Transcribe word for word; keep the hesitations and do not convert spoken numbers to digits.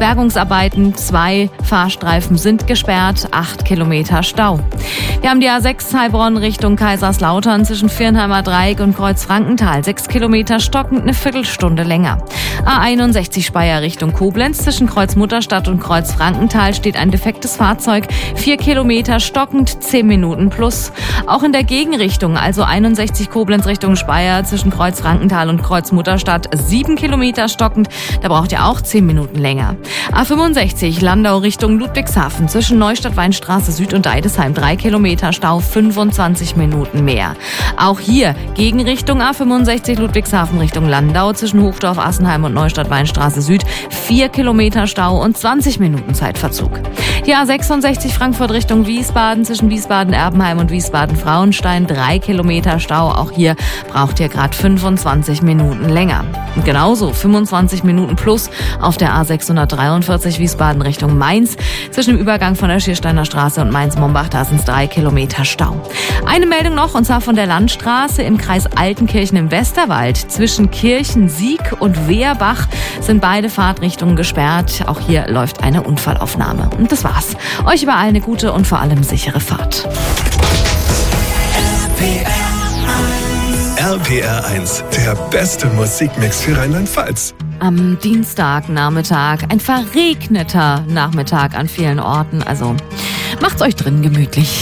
Bergungsarbeiten, zwei Fahrstreifen sind gesperrt, acht Kilometer Stau. Wir haben die A sechs Heilbronn Richtung Kaiserslautern zwischen Viernheimer Dreieck und Kreuz-Frankenthal. Sechs Kilometer stockend, eine Viertelstunde länger. A einundsechzig Speyer Richtung Koblenz zwischen Kreuz-Mutterstadt und Kreuz-Frankenthal steht ein defektes Fahrzeug. Vier Kilometer stockend, zehn Minuten plus. Auch in der Gegenrichtung, also einundsechzig Koblenz Richtung Speyer zwischen Kreuz-Frankenthal und Kreuz-Mutterstadt, sieben Kilometer stockend. Da braucht ihr auch zehn Minuten länger. A fünfundsechzig Landau Richtung Ludwigshafen zwischen Neustadt-Weinstraße Süd und Deidesheim. Drei Kilometer Stau, fünfundzwanzig Minuten mehr. Auch hier Gegenrichtung A fünfundsechzig Ludwigshafen Richtung Landau zwischen Hochdorf, Assenheim und Neustadt-Weinstraße Süd. Vier Kilometer Stau und zwanzig Minuten Zeitverzug. Die A sechsundsechzig Frankfurt Richtung Wiesbaden zwischen Wiesbaden-Erbenheim und Wiesbaden-Frauenstein. Drei Kilometer Stau. Auch hier braucht ihr gerade fünfundzwanzig Minuten länger. Und genauso fünfundzwanzig Minuten plus auf der A sechshundertdreiundvierzig Wiesbaden Richtung Mainz. Zwischen dem Übergang von der Schiersteiner Straße und Mainz-Mombach, da sind es drei Kilometer Stau. Eine Meldung noch, und zwar von der Landstraße im Kreis Altenkirchen im Westerwald. Zwischen Kirchen-Sieg und Wehrbach sind beide Fahrtrichtungen gesperrt. Auch hier läuft eine Unfallaufnahme. Und das war's. Euch überall eine gute und vor allem sichere Fahrt. R P R eins, der beste Musikmix für Rheinland-Pfalz. Am Dienstagnachmittag, ein verregneter Nachmittag an vielen Orten. Also macht's euch drin gemütlich.